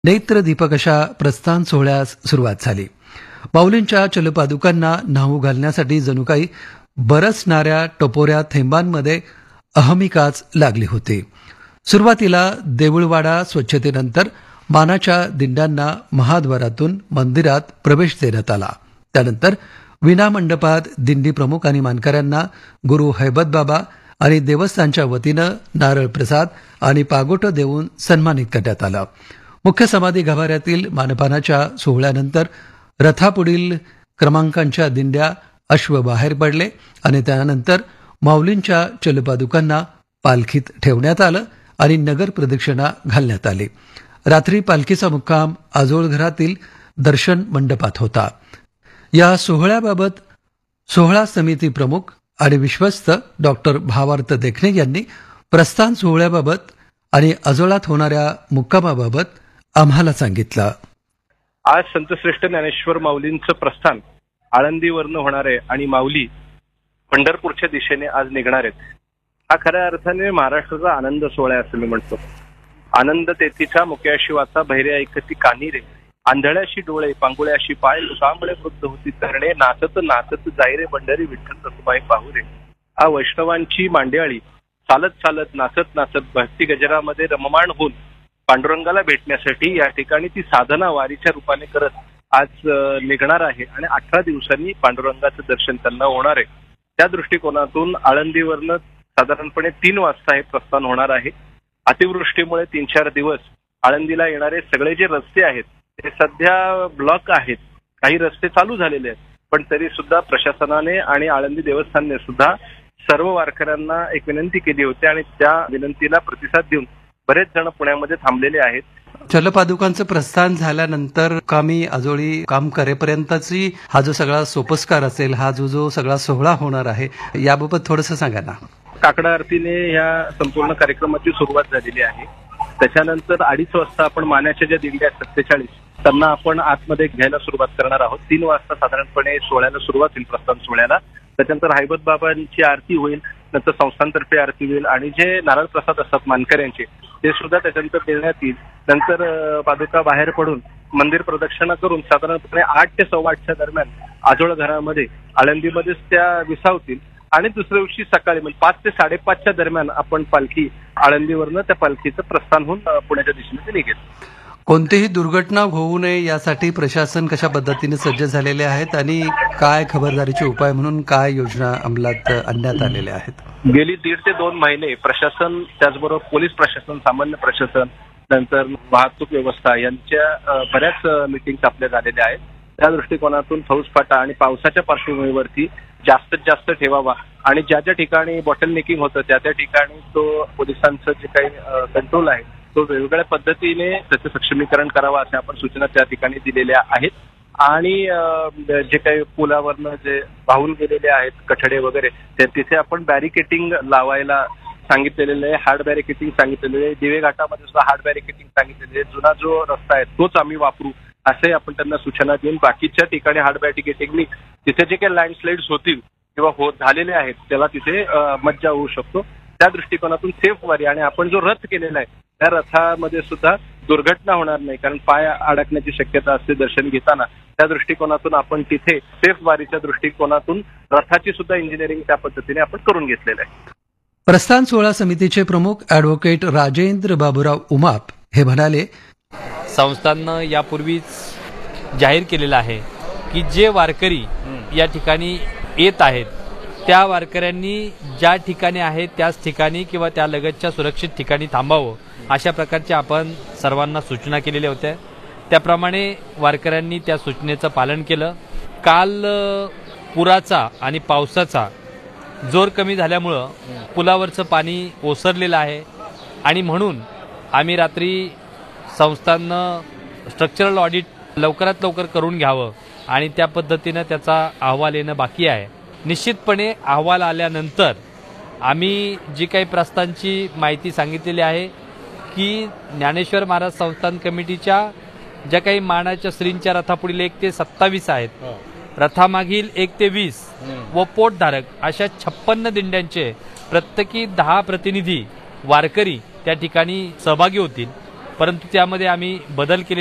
नेत्र दीपक अशा प्रस्थान सोहळ्यास सुरुवात झाली. माऊलींच्या चलपादुकांना न्हाऊ घालण्यासाठी जणू काही बरसणाऱ्या टपोऱ्या थेंबांमध्ये अहमिकाच लागली होती. सुरुवातीला देऊळवाडा स्वच्छतेनंतर मानाच्या दिंड्यांना महाद्वारातून मंदिरात प्रवेश देण्यात आला. त्यानंतर विनामंडपात दिंडी प्रमुख आणि मानकऱ्यांना गुरु हैबतबाबा आणि देवस्थानच्या वतीनं नारळ प्रसाद आणि पागोटं देऊन सन्मानित करण्यात आलं. मुख्य समाधी गाभाऱ्यातील मानपानाच्या सोहळ्यानंतर रथापुढील क्रमांकांच्या दिंड्या अश्व बाहेर पडले आणि त्यानंतर माऊलींच्या चलपादुकांना पालखीत ठेवण्यात आलं आणि नगर प्रदक्षिणा घालण्यात आली. रात्री पालखीचा मुक्काम आजोळघरातील दर्शन मंडपात होता. या सोहळ्याबाबत सोहळा समिती प्रमुख आणि विश्वस्त डॉक्टर भावार्थ देखणे यांनी प्रस्थान सोहळ्याबाबत आणि आजोळात होणाऱ्या मुक्कामाबाबत आम्हाला सांगितलं. आज संतश्रेष्ठ ज्ञानेश्वर माऊलींचं प्रस्थान आळंदीवरनं होणार आहे आणि माऊली पंढरपूरच्या दिशेने आज निघणार आहेत. हा खऱ्या अर्थाने महाराष्ट्राचा आनंद सोहळा आहे असं मी म्हणतो. आनंद तेथीचा मुक्याशी वाचा, बहिरे ऐकती कानी रे, आंधळ्याशी डोळे, पांगुळ्याशी पाय, कांबळे वृद्ध होती तरणे, नाचत नाचत जायरे पंढरी विठ्ठल रखुमाई पाहू रे. हा वैष्णवांची मांडियाळी चालत चालत नाचत नाचत भक्ती गजरामध्ये रममाण होऊन पांडुरंगाला भेटण्यासाठी या ठिकाणी ती साधना वारीच्या रूपाने करत आज निघणार आहे आणि 18 दिवसांनी पांडुरंगाचं दर्शन त्यांना होणार आहे. त्या दृष्टिकोनातून आळंदीवरनं साधारणपणे 3 वाजता हे प्रस्थान होणार आहे. अतिवृष्टीमुळे 3-4 दिवस आळंदीला येणारे सगळे जे रस्ते आहेत ते सध्या ब्लॉक आहेत. काही रस्ते चालू झालेले आहेत, पण तरी सुद्धा प्रशासनाने आणि आळंदी देवस्थानने सुद्धा सर्व वारकऱ्यांना एक विनंती केली होती आणि त्या विनंतीला प्रतिसाद देऊन बरेच जण पुण्यामध्ये थांबलेले आहेत. चलपादुकांचं प्रस्थान झाल्यानंतर कामी आजोळी काम करेपर्यंतची हा जो सगळा सोपस्कार असेल, हा जो सगळा सोहळा होणार आहे, याबाबत थोडंसं सांगा ना. काकडा आरतीने ह्या संपूर्ण कार्यक्रमाची सुरुवात झालेली आहे. त्याच्यानंतर 2:30 वाजता आपण मानाच्या ज्या दिंड्या 47 त्यांना आपण आतमध्ये घ्यायला सुरुवात करणार आहोत. 3 वाजता साधारणपणे सोहळ्याला सुरुवात होईल, प्रस्थान सोहळ्याला. त्याच्यानंतर हैबत बाबांची आरती होईल, नंतर संस्थांतर्फे आरती होईल आणि जे नारळ प्रसाद असतात मानकऱ्यांचे ते सुद्धा त्याच्यानंतर देण्यात येईल. नंतर पादुका बाहेर पडून मंदिर प्रदक्षिणा करून साधारणपणे 8 ते 8:15 दरम्यान आजोळ घरामध्ये आळंदीमध्येच त्या विसावतील आणि दुसऱ्या दिवशी सकाळी म्हणजे 5 ते 5:30 दरम्यान आपण पालखी आळंदीवरनं त्या पालखीचं प्रस्थान होऊन पुण्याच्या दिशेने ते निघेल. कोणतीही दुर्घटना होऊ नये यासाठी प्रशासन कशा पद्धतीने सज्ज झालेले आहेत आणि काय खबरदारीचे उपाय म्हणून काय योजना अंमलात आणण्यात आलेल्या आहेत? गेली 1.5 ते 2 महिने प्रशासन, त्याचबरोबर पोलीस प्रशासन, सामान्य प्रशासन, नंतर वाहतूक व्यवस्था यांच्या बऱ्याच मिटिंग्स आपल्या झालेल्या आहेत. त्या दृष्टिकोनातून फौजफाटा आणि पावसाच्या पार्श्वभूमीवरती जास्तीत जास्त ठेवावा आणि ज्या ज्या ठिकाणी बॉटल मेकिंग होतं त्या त्या ठिकाणी तो पोलिसांचं जे काही कंट्रोल आहे तो वेगवेगळ्या पद्धतीने त्याचं सक्षमीकरण करावं अशा आपण सूचना त्या ठिकाणी दिलेल्या आहेत. आणि जे काही पुलावरनं जे वाहून गेलेले आहेत कठडे वगैरे तिथे आपण बॅरिकेटिंग लावायला सांगितलेलं आहे. हार्ड बॅरिकेटिंग सांगितलेलं आहे. दिवे घाटामध्ये सुद्धा हार्ड बॅरिकेटिंग सांगितलेले आहे. जुना जो रस्ता आहे तोच आम्ही वापरू असे आपण त्यांना सूचना देऊन बाकीच्या ठिकाणी हार्ड बॅरिकेटिंगनी तिथे जे काही लँडस्लाइड्स होतील किंवा झालेले आहेत त्याला तिथे मज्जा होऊ शकतो. त्या दृष्टिकोनातून सेफ वारी आणि आपण जो रथ केलेला आहे त्या रथामध्ये सुद्धा दुर्घटना होणार नाही, कारण पाय अडकण्याची शक्यता असते दर्शन घेताना. त्या दृष्टिकोनातून आपण तिथे सेफ वारीच्या दृष्टिकोनातून रथाची सुद्धा इंजिनिअरिंग त्या पद्धतीने आपण करून घेतलेलं आहे. प्रस्थान सोहळा समितीचे प्रमुख ॲडव्होकेट राजेंद्र बाबूराव उमाप हे म्हणाले, संस्थांनं यापूर्वीच जाहीर केलेलं आहे की जे वारकरी या ठिकाणी येत आहेत त्या वारकऱ्यांनी ज्या ठिकाणी आहेत त्याच ठिकाणी किंवा त्या लगतच्या सुरक्षित ठिकाणी थांबावं अशा प्रकारच्या आपण सर्वांना सूचना केलेल्या होत्या. त्याप्रमाणे वारकऱ्यांनी त्या सूचनेचं पालन केलं. काल पुराचा आणि पावसाचा जोर कमी झाल्यामुळं पुलावरचं पाणी ओसरलेलं आहे आणि म्हणून आम्ही रात्री संस्थांनं स्ट्रक्चरल ऑडिट लवकरात लवकर करून घ्यावं आणि त्या पद्धतीनं त्याचा अहवाल येणं बाकी आहे. निश्चितपणे अहवाल आल्यानंतर आम्ही जी काही प्रस्थानची माहिती सांगितलेली आहे की ज्ञानेश्वर महाराज संस्थान कमिटीच्या ज्या काही मानाच्या श्रींच्या रथापुढील 1 ते 27 आहेत, रथामागील 1 ते 20 व पोटधारक अशा 56 दिंड्यांचे प्रत्येकी 10 प्रतिनिधी वारकरी त्या ठिकाणी सहभागी होतील. परंतु त्यामध्ये आम्ही बदल केले